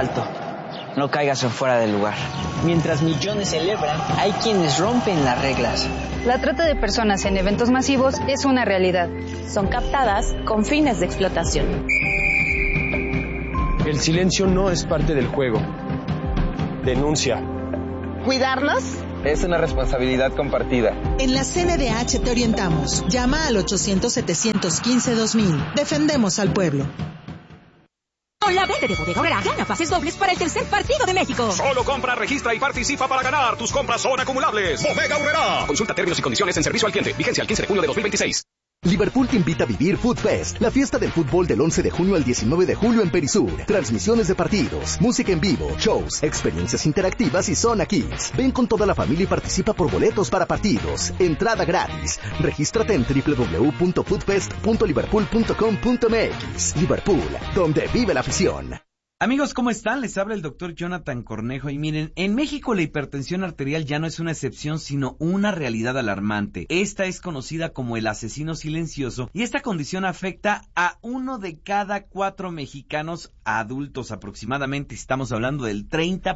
Alto. No caigas en fuera del lugar. Mientras millones celebran, hay quienes rompen las reglas. La trata de personas en eventos masivos es una realidad. Son captadas con fines de explotación. El silencio no es parte del juego. Denuncia. ¿Cuidarnos? Es una responsabilidad compartida. En la CNDH te orientamos. Llama al 800-715-2000. Defendemos al pueblo. Con la venta de Bodega Aurrerá, gana pases dobles para el tercer partido de México. Solo compra, registra y participa para ganar. Tus compras son acumulables. Bodega Aurrerá. Consulta términos y condiciones en servicio al cliente. Vigencia al 15 de junio de 2026. Liverpool te invita a vivir Food Fest, la fiesta del fútbol del 11 de junio al 19 de julio en Perisur. Transmisiones de partidos, música en vivo, shows, experiencias interactivas y Zona Kids. Ven con toda la familia y participa por boletos para partidos. Entrada gratis. Regístrate en www.foodfest.liverpool.com.mx. Liverpool, donde vive la afición. Amigos, ¿cómo están? Les habla el doctor Jonathan Cornejo y miren, en México la hipertensión arterial ya no es una excepción, sino una realidad alarmante. Esta es conocida como el asesino silencioso y esta condición afecta a 1 de cada 4 mexicanos adultos aproximadamente. Estamos hablando del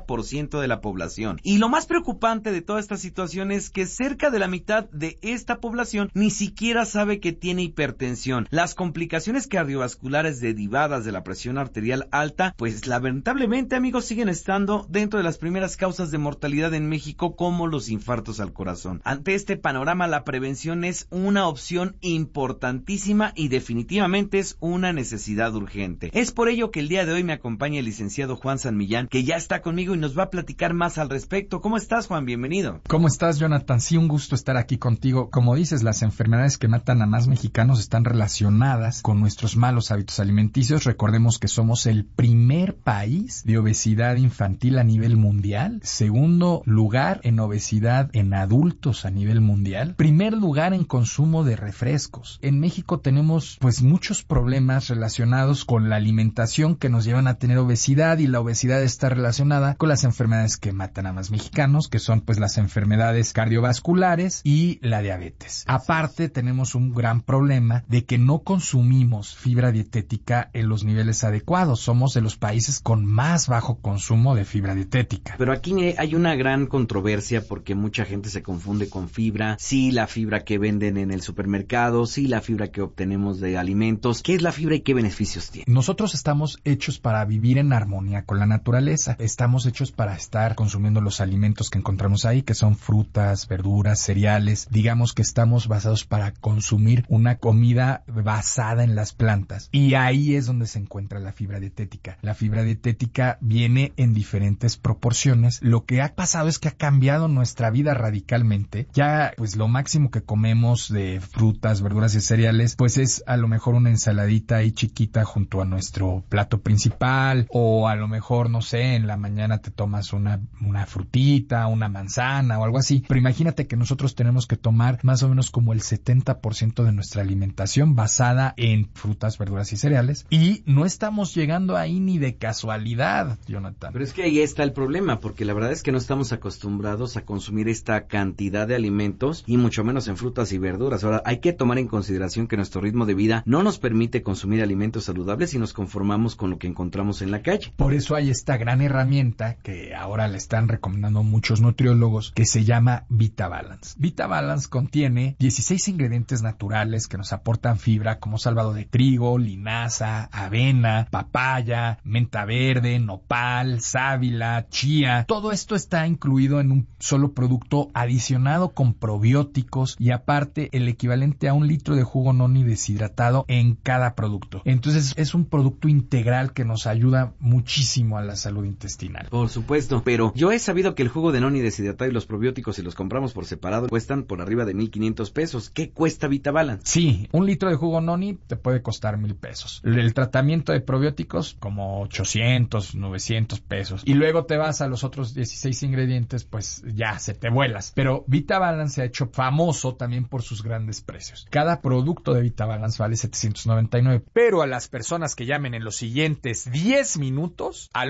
30% de la población. Y lo más preocupante de toda esta situación es que cerca de la mitad de esta población ni siquiera sabe que tiene hipertensión. Las complicaciones cardiovasculares derivadas de la presión arterial alta, pues lamentablemente, amigos, siguen estando dentro de las primeras causas de mortalidad en México, como los infartos al corazón. Ante este panorama, la prevención es una opción importantísima y definitivamente es una necesidad urgente. Es por ello que el día de hoy me acompaña el licenciado Juan San Millán, que ya está conmigo y nos va a platicar más al respecto. ¿Cómo estás, Juan? Bienvenido. ¿Cómo estás, Jonathan? Sí, un gusto estar aquí contigo. Como dices, las enfermedades que matan a más mexicanos están relacionadas con nuestros malos hábitos alimenticios. Recordemos que somos el primer país de obesidad infantil a nivel mundial, segundo lugar en obesidad en adultos a nivel mundial, primer lugar en consumo de refrescos. En México tenemos pues muchos problemas relacionados con la alimentación que nos llevan a tener obesidad, y la obesidad está relacionada con las enfermedades que matan a más mexicanos, que son pues las enfermedades cardiovasculares y la diabetes. Aparte, tenemos un gran problema de que no consumimos fibra dietética en los niveles adecuados. Somos de los países con más bajo consumo de fibra dietética. Pero aquí hay una gran controversia porque mucha gente se confunde con fibra. Sí, la fibra que venden en el supermercado, sí, la fibra que obtenemos de alimentos. ¿Qué es la fibra y qué beneficios tiene? Nosotros estamos hechos para vivir en armonía con la naturaleza. Estamos hechos para estar consumiendo los alimentos que encontramos ahí, que son frutas, verduras, cereales. Digamos que estamos basados para consumir una comida basada en las plantas. Y ahí es donde se encuentra la fibra dietética. La fibra dietética viene en diferentes proporciones. Lo que ha pasado es que ha cambiado nuestra vida radicalmente. Ya pues lo máximo que comemos de frutas, verduras y cereales pues es a lo mejor una ensaladita ahí chiquita junto a nuestro plato principal, o a lo mejor, no sé, en la mañana te tomas una frutita, una manzana o algo así. Pero imagínate que nosotros tenemos que tomar más o menos como el 70% de nuestra alimentación basada en frutas, verduras y cereales, y no estamos llegando ahí ni de casualidad, Jonathan. Pero es que ahí está el problema, porque la verdad es que no estamos acostumbrados a consumir esta cantidad de alimentos, y mucho menos en frutas y verduras. Ahora, hay que tomar en consideración que nuestro ritmo de vida no nos permite consumir alimentos saludables y nos conformamos con lo que encontramos en la calle. Por eso hay esta gran herramienta que ahora le están recomendando muchos nutriólogos, que se llama VitaBalance. VitaBalance contiene 16 ingredientes naturales que nos aportan fibra, como salvado de trigo, linaza, avena, papaya, menta verde, nopal, sábila, chía. Todo esto está incluido en un solo producto, adicionado con probióticos y aparte el equivalente a 1 litro de jugo noni deshidratado en cada producto. Entonces es un producto integral que nos ayuda muchísimo a la salud intestinal. Por supuesto, pero yo he sabido que el jugo de noni deshidratado y los probióticos, si los compramos por separado, cuestan por arriba de 1,500 pesos. ¿Qué cuesta VitaBalance? Sí, 1 litro de jugo noni te puede costar 1,000 pesos. El tratamiento de probióticos como 800, 900 pesos. Y luego te vas a los otros 16 ingredientes, pues ya se te vuelas. Pero VitaBalance se ha hecho famoso también por sus grandes precios. Cada producto de VitaBalance vale 799. Pero a las personas que llamen en los siguientes 10 minutos al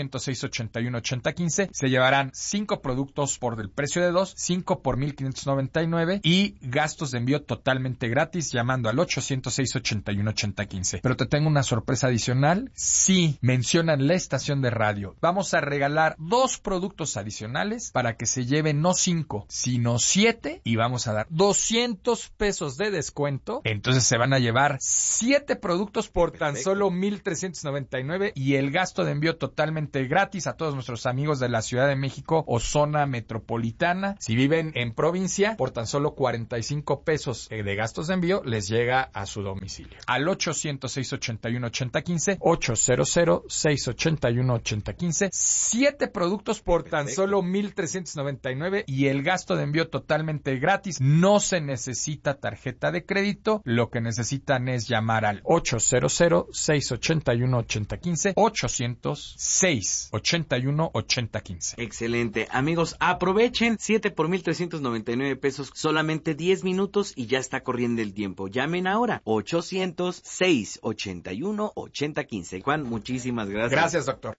800-681-8015 se llevarán 5 productos por el precio de 2, 5 por 1,599 y gastos de envío totalmente gratis llamando al 800-681-8015. Pero te tengo una sorpresa adicional. Si mencionan la estación de radio, vamos a regalar 2 productos adicionales para que se lleven no 5, sino 7 y vamos a dar 200 pesos de descuento. Entonces se van a llevar 7 productos por tan solo 1,399 y el gasto de envío totalmente gratis a todos nuestros amigos de la Ciudad de México o zona metropolitana. Si viven en provincia, por tan solo 45 pesos de gastos de envío les llega a su domicilio. Al 800-681-8015, 800-681-8015, 7 productos por tan solo 1,399 y el gasto de envío totalmente gratis. No se necesita tarjeta de crédito, lo que necesitan es llamar al 800-681-8015, 800-681-8015. Excelente. Amigos, aprovechen 7 por 1,399 pesos, solamente 10 minutos y ya está corriendo el tiempo. Llamen ahora, 800-681-8015. Juan, muchísimas gracias. Gracias, doctor.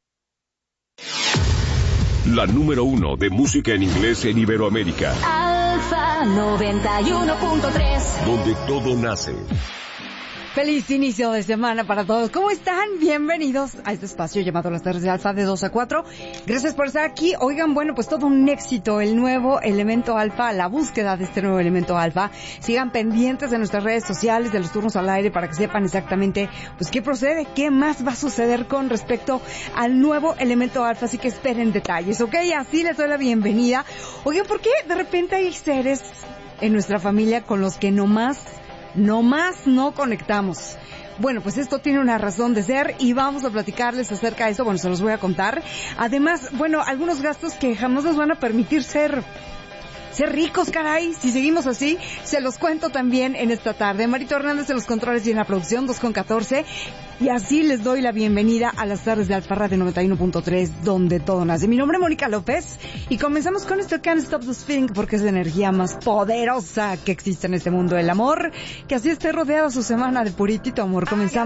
La número 1 de música en inglés en Iberoamérica. Alfa 91.3. Donde todo nace. Feliz inicio de semana para todos. ¿Cómo están? Bienvenidos a este espacio llamado Las Tardes de Alfa de 2 a 4. Gracias por estar aquí. Oigan, bueno, pues todo un éxito, el nuevo elemento alfa, la búsqueda de este nuevo elemento alfa. Sigan pendientes de nuestras redes sociales, de los turnos al aire, para que sepan exactamente pues qué procede, qué más va a suceder con respecto al nuevo elemento alfa. Así que esperen detalles, ¿ok? Así les doy la bienvenida. Oigan, ¿por qué de repente hay seres en nuestra familia con los que no conectamos? Bueno, pues esto tiene una razón de ser y vamos a platicarles acerca de eso. Bueno, se los voy a contar. Además, bueno, algunos gastos que jamás nos van a permitir ser ricos, caray. Si seguimos así, se los cuento también en esta tarde. Marito Hernández en los controles y en la producción, 2:14. Y así les doy la bienvenida a Las Tardes de Alfa Radio 91.3, donde todo nace. Mi nombre es Mónica López y comenzamos con esto Can't Stop This Feeling, porque es la energía más poderosa que existe en este mundo del amor. Que así esté rodeada su semana de puritito amor. Comenzamos.